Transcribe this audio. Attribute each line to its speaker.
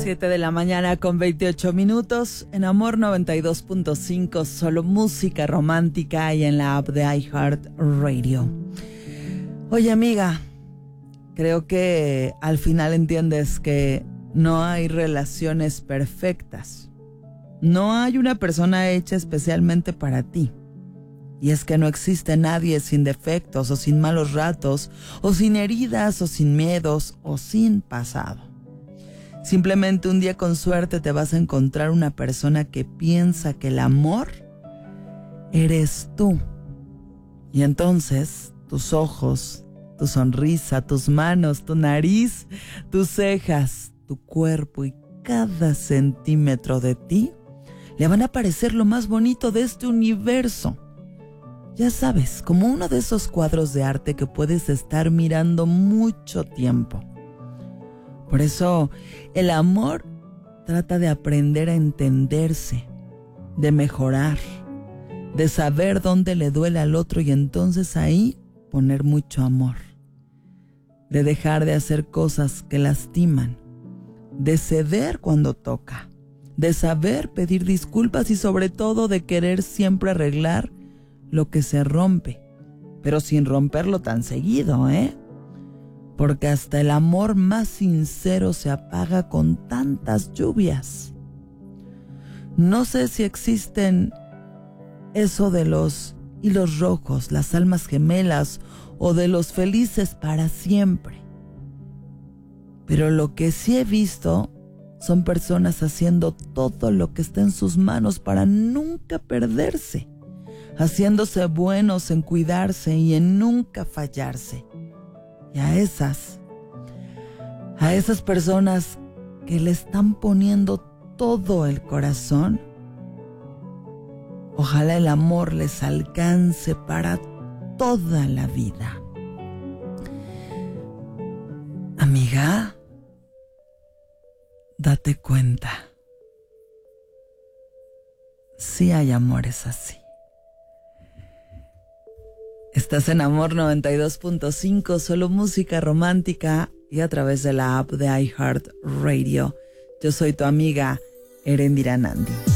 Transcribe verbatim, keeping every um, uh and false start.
Speaker 1: siete de la mañana con veintiocho minutos en Amor noventa y dos punto cinco, solo música romántica y en la app de iHeartRadio. Oye, amiga, creo que al final entiendes que no hay relaciones perfectas. No hay una persona hecha especialmente para ti. Y es que no existe nadie sin defectos o sin malos ratos, o sin heridas o sin miedos o sin pasado. Simplemente un día con suerte te vas a encontrar una persona que piensa que el amor eres tú. Y entonces tus ojos, tu sonrisa, tus manos, tu nariz, tus cejas, tu cuerpo y cada centímetro de ti le van a parecer lo más bonito de este universo. Ya sabes, como uno de esos cuadros de arte que puedes estar mirando mucho tiempo. Por eso, el amor trata de aprender a entenderse, de mejorar, de saber dónde le duele al otro y entonces ahí poner mucho amor. De dejar de hacer cosas que lastiman, de ceder cuando toca, de saber pedir disculpas y sobre todo de querer siempre arreglar lo que se rompe, pero sin romperlo tan seguido, ¿eh? Porque hasta el amor más sincero se apaga con tantas lluvias. No sé si existen eso de los hilos rojos, las almas gemelas o de los felices para siempre. Pero lo que sí he visto son personas haciendo todo lo que está en sus manos para nunca perderse, haciéndose buenos en cuidarse y en nunca fallarse. Y a esas, a esas personas que le están poniendo todo el corazón, ojalá el amor les alcance para toda la vida. Amiga, date cuenta. Sí hay amores así. Estás en Amor noventa y dos punto cinco, solo música romántica y a través de la app de iHeartRadio. Yo soy tu amiga Erendira Nandi.